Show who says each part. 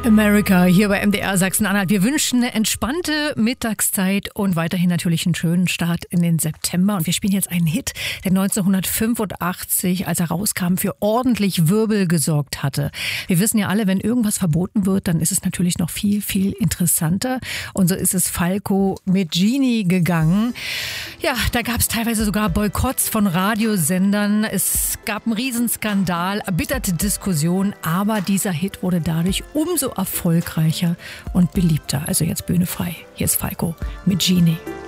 Speaker 1: America hier bei MDR Sachsen-Anhalt. Wir wünschen eine entspannte Mittagszeit und weiterhin natürlich einen schönen Start in den September. Und wir spielen jetzt einen Hit, der 1985, als er rauskam, für ordentlich Wirbel gesorgt hatte. Wir wissen ja alle, wenn irgendwas verboten wird, dann ist es natürlich noch viel, viel interessanter. Und so ist es Falco mit Genie gegangen. Ja, da gab es teilweise sogar Boykotts von Radiosendern. Es gab einen Riesenskandal, erbitterte Diskussionen, aber dieser Hit wurde dadurch umso erfolgreicher und beliebter. Also jetzt Bühne frei. Hier ist Falco mit Genie.